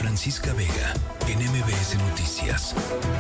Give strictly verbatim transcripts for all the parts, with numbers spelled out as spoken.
Francisca Vega, en M B S Noticias.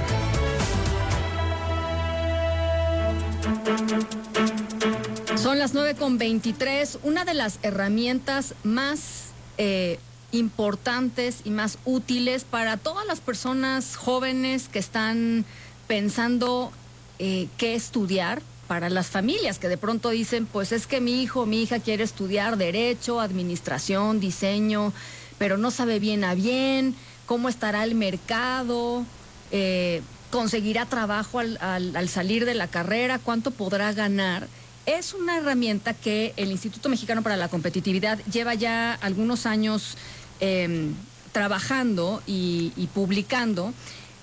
Son las nueve con veintitrés. Una de las herramientas más eh, importantes y más útiles para todas las personas jóvenes que están pensando eh, qué estudiar, para las familias que de pronto dicen, pues es que mi hijo o mi hija quiere estudiar derecho, administración, diseño, pero no sabe bien a bien cómo estará el mercado, eh, conseguirá trabajo al, al, al salir de la carrera, cuánto podrá ganar. Es una herramienta que el Instituto Mexicano para la Competitividad lleva ya algunos años eh, trabajando y, y publicando,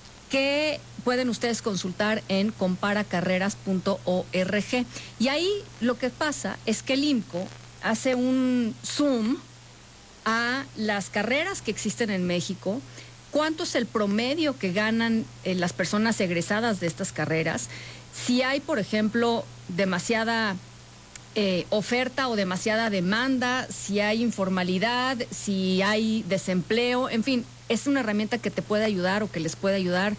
que pueden ustedes consultar en compara carreras punto org. Y ahí lo que pasa es que el IMCO hace un zoom a las carreras que existen en México, cuánto es el promedio que ganan eh, las personas egresadas de estas carreras, si hay, por ejemplo, demasiada eh, oferta o demasiada demanda, si hay informalidad, si hay desempleo, en fin, es una herramienta que te puede ayudar o que les puede ayudar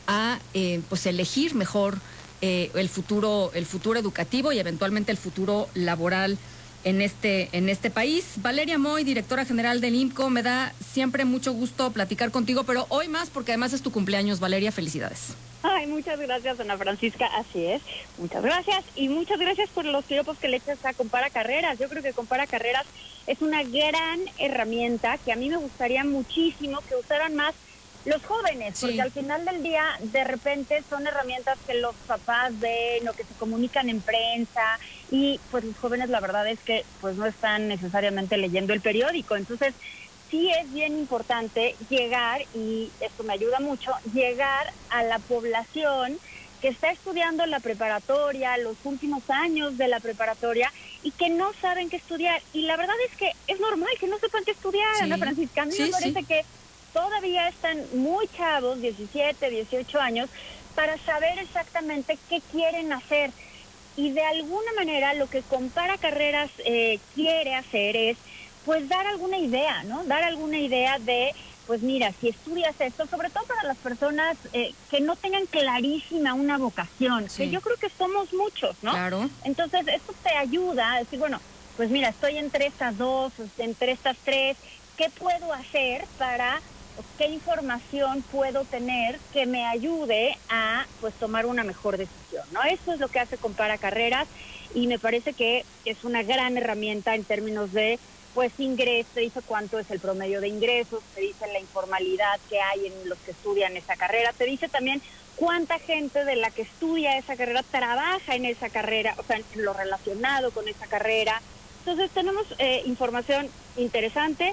a eh, pues elegir mejor eh, el futuro, el futuro educativo y eventualmente el futuro laboral en este, en este país. Valeria Moy, directora general del IMCO, me da siempre mucho gusto platicar contigo, pero hoy más porque además es tu cumpleaños, Valeria, felicidades. Ay, muchas gracias, Ana Francisca, así es, muchas gracias, y muchas gracias por los piropos que le echas a Compara Carreras. Yo creo que Compara Carreras es una gran herramienta que a mí me gustaría muchísimo que usaran más los jóvenes, porque sí, al final del día, de repente, son herramientas que los papás ven o que se comunican en prensa, y pues los jóvenes, la verdad es que pues no están necesariamente leyendo el periódico. Entonces, sí es bien importante llegar, y esto me ayuda mucho, llegar a la población que está estudiando la preparatoria, los últimos años de la preparatoria, y que no saben qué estudiar. Y la verdad es que es normal que no sepan qué estudiar, sí, Ana Francisca. A mí sí, me parece sí. que todavía están muy chavos, diecisiete, dieciocho años, para saber exactamente qué quieren hacer. Y de alguna manera lo que Compara Carreras eh, quiere hacer es, pues, dar alguna idea, ¿no? Dar alguna idea de, pues mira, si estudias esto, sobre todo para las personas eh, que no tengan clarísima una vocación, sí, que yo creo que somos muchos, ¿no? Claro. Entonces, esto te ayuda a decir, bueno, pues mira, estoy entre estas dos, entre estas tres, ¿qué puedo hacer para... qué información puedo tener que me ayude a pues tomar una mejor decisión, ¿no? Eso es lo que hace Compara Carreras, y me parece que es una gran herramienta en términos de pues ingreso. Te dice cuánto es el promedio de ingresos, te dice la informalidad que hay en los que estudian esa carrera, te dice también cuánta gente de la que estudia esa carrera trabaja en esa carrera, o sea, en lo relacionado con esa carrera. Entonces tenemos eh, información interesante,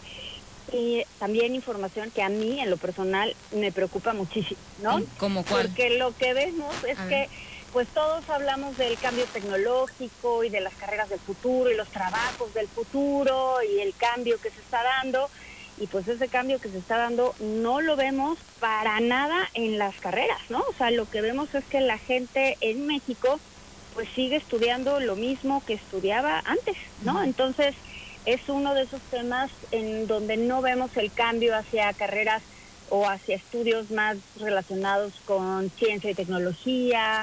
y también información que a mí, en lo personal, me preocupa muchísimo, ¿no? ¿Cómo cuál? Porque lo que vemos es a que, ver, pues todos hablamos del cambio tecnológico y de las carreras del futuro y los trabajos del futuro y el cambio que se está dando, y pues ese cambio que se está dando no lo vemos para nada en las carreras, ¿no? O sea, lo que vemos es que la gente en México, pues sigue estudiando lo mismo que estudiaba antes, ¿no? Uh-huh. Entonces, es uno de esos temas en donde no vemos el cambio hacia carreras o hacia estudios más relacionados con ciencia y tecnología,